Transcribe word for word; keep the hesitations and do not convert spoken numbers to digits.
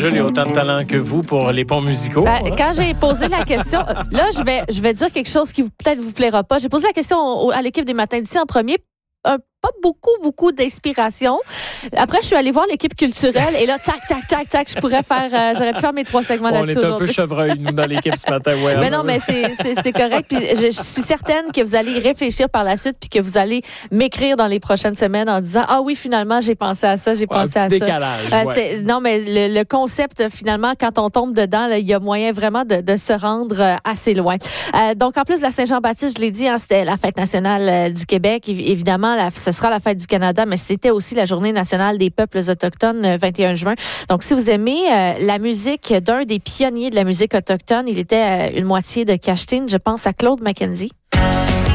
Jules a autant de talent que vous pour les ponts musicaux. Ben, hein? Quand j'ai posé la question, là, je vais, je vais dire quelque chose qui vous, peut-être vous plaira pas. J'ai posé la question au, à l'équipe des Matins d'ici en premier. Un, pas beaucoup, beaucoup d'inspiration. Après, je suis allée voir l'équipe culturelle et là, tac, tac, tac, tac, je pourrais faire, euh, j'aurais pu faire mes trois segments On là-dessus est un aujourd'hui. peu chevreuil, nous, dans l'équipe ce matin. Ouais, mais hein, non, mais c'est, c'est, c'est correct. Puis je, je suis certaine que vous allez y réfléchir par la suite puis que vous allez m'écrire dans les prochaines semaines en disant, ah oui, finalement, j'ai pensé à ça, j'ai Ouais, un pensé petit à décalage, ça. Euh, ouais. c'est, non, mais le, le concept, finalement, quand on tombe dedans, là, il y a moyen vraiment de, de se rendre euh, assez loin. Euh, donc, en plus de la Saint-Jean-Baptiste, je l'ai dit, hein, c'était la fête nationale euh, du Québec. Évi- évidemment, la, ce sera la fête du Canada, mais c'était aussi la journée nationale des peuples autochtones, euh, vingt et un juin. Donc, si vous aimez euh, la musique d'un des pionniers de la musique autochtone, il était euh, une moitié de Cashtin, je pense à Claude Mackenzie.